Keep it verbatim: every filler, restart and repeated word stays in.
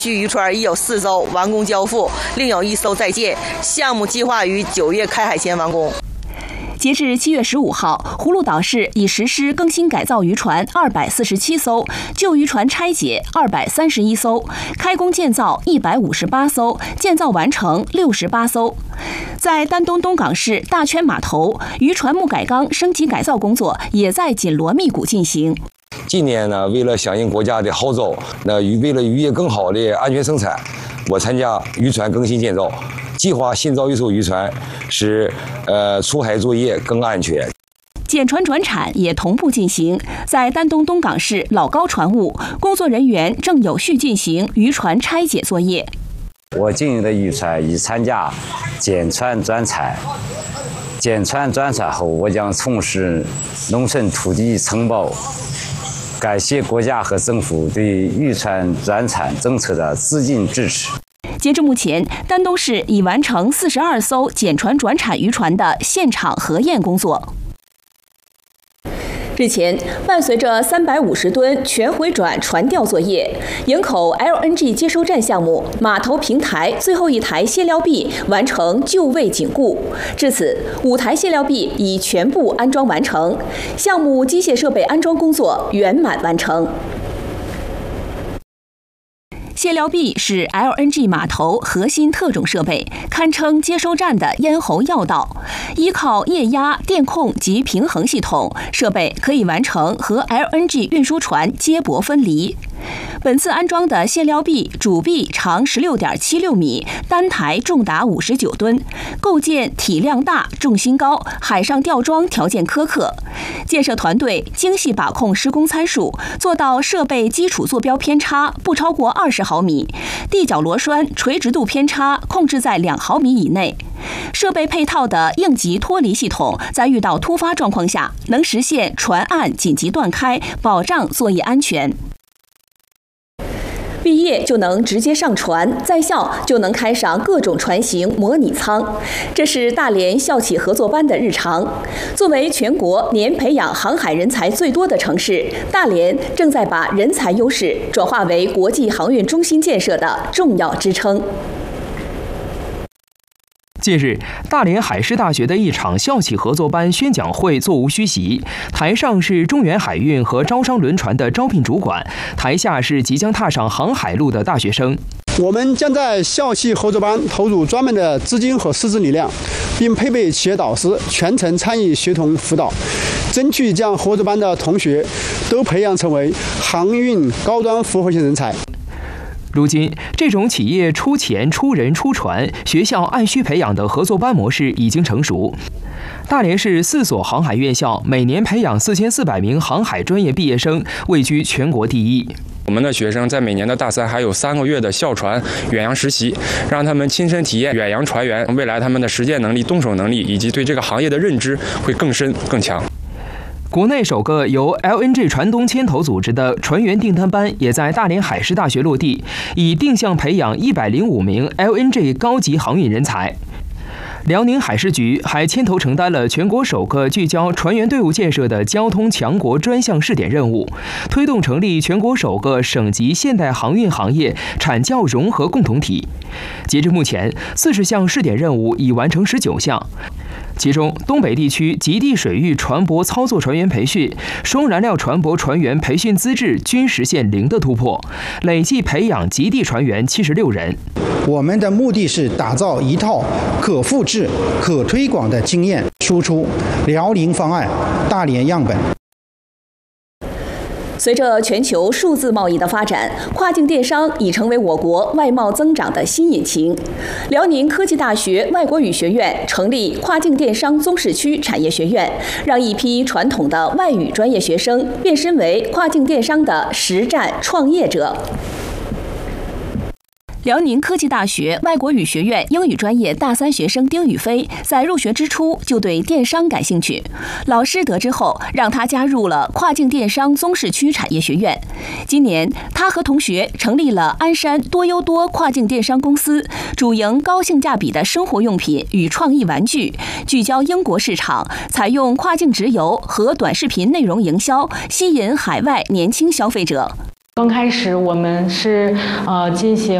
据渔船已有四艘完工交付，另有一艘在建，项目计划于九月开海前完工。 截至七月十五号，葫芦岛市已实施更新改造渔船二百四十七艘，旧渔船拆解二百三十一艘，开工建造一百五十八艘，建造完成六十八艘。在丹东东港市大圈码头，渔船木改缸升级改造工作也在紧锣密鼓进行。 今年呢，为了响应国家的号召，那为了渔业更好的安全生产，我参加渔船更新建造。计划新造一艘渔船，使呃出海作业更安全。 减船转产也同步进行，在丹东东港市老高船坞，工作人员正有序进行渔船拆解作业。 我经营的渔船已参加减船转产，减船转产后，我将从事农村土地承包。感谢国家和政府对渔船转产政策的资金支持。 截至目前，丹东市已完成四十二艘减船转产渔船的现场核验工作。日前，伴随着三百五十吨全回转船吊作业，营口 L N G 接收站项目码头平台最后一台卸料臂完成就位紧固。至此，五台卸料臂已全部安装完成，项目机械设备安装工作圆满完成。卸料臂是 L N G 码头核心特种设备，堪称接收站的咽喉要道。依靠液压、电控及平衡系统，设备可以完成和 L N G 运输船接驳分离。本次安装的卸料臂主臂长 十六点七六米，单台重达五十九吨，构件体量大、重心高，海上吊装条件苛刻。建设团队精细把控施工参数，做到设备基础坐标偏差不超过二十毫米，地脚螺栓垂直度偏差控制在两毫米以内。设备配套的应急脱离系统，在遇到突发状况下，能实现船岸紧急断开，保障作业安全。毕业就能直接上船，在校就能开上各种船型模拟舱，这是大连校企合作班的日常。作为全国年培养航海人才最多的城市，大连正在把人才优势转化为国际航运中心建设的重要支撑。 近日，大连海事大学的一场校企合作班宣讲会座无虚席，台上是中原海运和招商轮船的招聘主管，台下是即将踏上航海路的大学生。 我们将在校企合作班投入专门的资金和师资力量，并配备企业导师，全程参与协同辅导，争取将合作班的同学都培养成为航运高端复合型人才。 如今，这种企业出钱、出人、出船，学校按需培养的合作班模式已经成熟。大连市四所航海院校每年培养四千四百名航海专业毕业生，位居全国第一。 我们的学生在每年的大三还有三个月的校船远洋实习，让他们亲身体验远洋船员，未来他们的实践能力、动手能力以及对这个行业的认知会更深更强。 国内首个由 L N G 船东牵头组织的船员订单班也在大连海事大学落地，以定向培养一百零五名 L N G 高级航运人才。辽宁海事局还牵头承担了全国首个聚焦船员队伍建设的交通强国专项试点任务，推动成立全国首个省级现代航运行业产教融合共同体。截至目前，四十项试点任务已完成十九项。其中，东北地区极地水域船舶操作船员培训、双燃料船舶船员培训资质均实现零的突破，累计培养极地船员七十六人。 我们的目的是打造一套可复制、可推广的经验输出辽宁方案、大连样本。 随着全球数字贸易的发展，跨境电商已成为我国外贸增长的新引擎。辽宁科技大学外国语学院成立跨境电商综市区产业学院，让一批传统的外语专业学生变身为跨境电商的实战创业者。辽宁科技大学外国语学院英语专业大三学生丁宇飞在入学之初就对电商感兴趣，老师得知后让他加入了跨境电商综市区产业学院。今年，他和同学成立了鞍山多优多跨境电商公司，主营高性价比的生活用品与创意玩具，聚焦英国市场，采用跨境直邮和短视频内容营销，吸引海外年轻消费者。 刚开始我们是呃进行